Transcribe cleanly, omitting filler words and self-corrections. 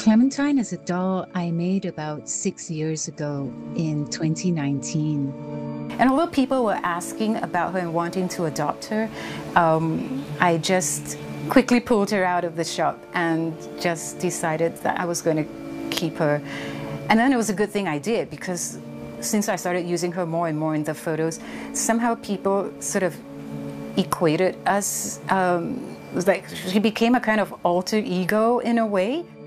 Clementine is a doll I made about 6 years ago in 2019. And although people were asking about her and wanting to adopt her, I just quickly pulled her out of the shop and just decided that I was going to keep her. And then it was a good thing I did, because since I started using her more and more in the photos, somehow people sort of equated us. It was like she became a kind of alter ego in a way.